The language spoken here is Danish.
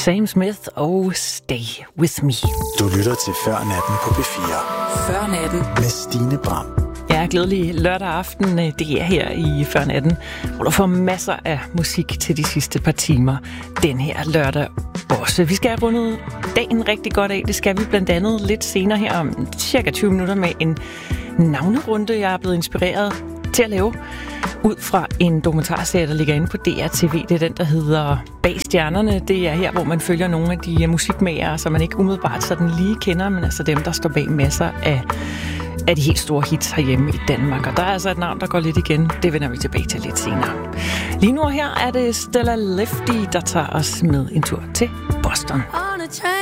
Sam Smith og Stay With Me. Du lytter til Før Natten på P4. Før Natten med Stine Bram. Ja, glædelig lørdag aften. Det er her i Før Natten, hvor du får masser af musik til de sidste par timer. Den her lørdag også. Vi skal have rundet dagen rigtig godt af. Det skal vi blandt andet lidt senere her om cirka 20 minutter med en navnerunde, jeg er blevet inspireret til at lave ud fra en dokumentarserie, der ligger inde på DRTV. Det er den, der hedder Bag Stjernerne. Det er her, hvor man følger nogle af de musikmagere, som man ikke umiddelbart sådan lige kender, men altså dem, der står bag masser af de helt store hits herhjemme i Danmark. Og der er altså et navn, der går lidt igen. Det vender vi tilbage til lidt senere. Lige nu her er det Stella Lefty, der tager os med en tur til Boston.